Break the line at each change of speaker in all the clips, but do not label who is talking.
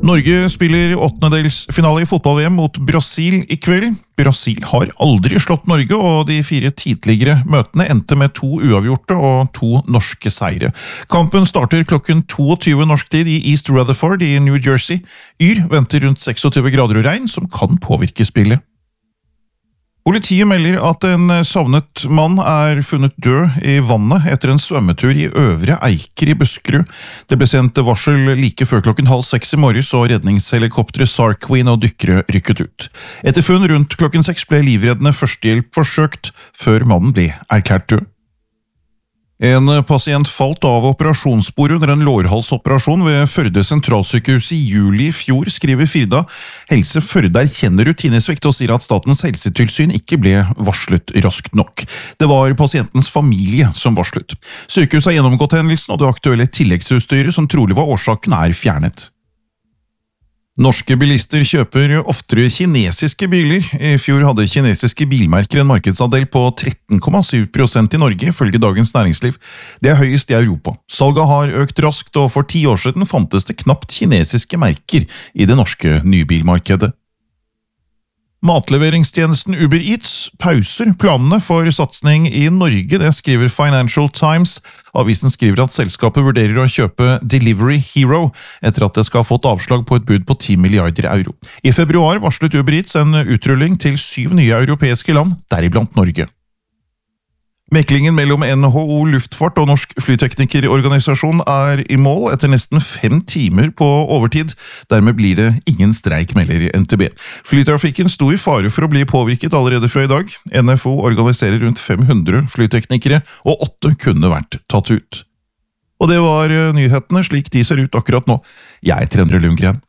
Norge spiller åttendedelsfinale i fotball-VM mot Brasil i kveld. Brasil har aldri slått Norge, og de 4 tidligere møtene endte med 2 uavgjorte og 2 norske seire. Kampen starter klokken 22 norsk tid i East Rutherford i New Jersey. Yr venter rundt 26 grader og regn, som kan påvirke spillet. Politiet melder at en savnet mann funnet død i vannet etter en svømmetur i Øvre Eiker i Buskerud. Det ble sendt varsel like før klokken 5:30 i morges, og redningshelikopteret SAR Queen og dykkere rykket ut. Etter funn rundt klokken 6 ble livreddende førstehjelp forsøkt, før mannen ble erklært død. En pasient falt av operasjonsbordet under en lårhalsoperasjon ved Førde sentralsykehus i juli i fjor, skriver Firda. Helse Førde erkjenner rutinesvikt og sier at Statens helsetilsyn ikke ble varslet raskt nok. Det var pasientens familie som varslet. Sykehuset har gjennomgått hendelsen, og det aktuelle tilleggsutstyret som trolig var årsaken fjernet. Norske bilister kjøper oftere kinesiske biler. I fjor hadde kinesiske bilmerker en markedsandel på 13,7% i Norge, ifølge Dagens Næringsliv. Det høyest i Europa. Salget har økt raskt, og for 10 år siden fantes det knapt kinesiske merker i det norske nybilmarkedet. Matleveringstjenesten Uber Eats pauser planene for satsning i Norge, det skriver Financial Times. Avisen skriver at selskapet vurderer å kjøpe Delivery Hero etter at det skal ha fått avslag på et bud på 10 milliarder euro. I februar varslet Uber Eats en utrulling til 7 nye europeiske land, deriblant Norge. Meklingen mellom NHO Luftfart og Norsk Flyteknikerorganisasjon i mål etter nesten 5 timer på overtid. Dermed blir det ingen streik, melder NTB. Flytrafikken sto i fare for å bli påvirket allerede fra i dag. NFO organiserer rundt 500 flyteknikere, og 8 kunne vært tatt ut. Og det var nyhetene slik de ser ut akkurat nå. Jeg heter Endre Lundgren.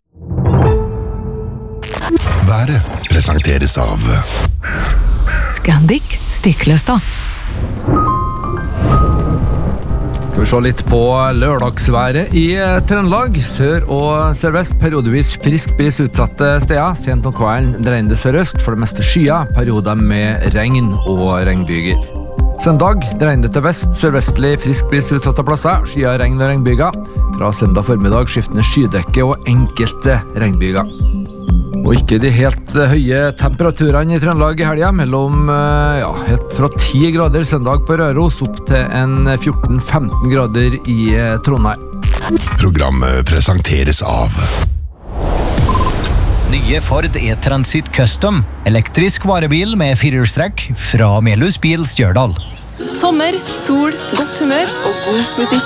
Været presenteres av
Scandic Stiklestad.
Skal vi se litt på lørdagsværet i Trøndelag. Sør og sørvest periodevis frisk bris utsatte steder. Sent om kvelden dreiende sørøst, for det meste skyer, perioder med regn og regnbyger. Søndag dreiende til vest, sørvestlig frisk bris utsatte plasser, skyer, regn og regnbyger. Fra søndag formiddag skiftende skydekke og enkelte regnbyger. Og ikke de helt høye temperaturene i Trøndelag i helgen, mellom helt fra 10 grader søndag på Røros opp til en 14-15 grader i Trondheim.
Programmet presenteres av
Nye Ford E-Transit Custom, elektrisk varebil med 4-hjulstrekk fra Melhus Bil Stjørdal.
Sommer, sol, godt humør og god musikk.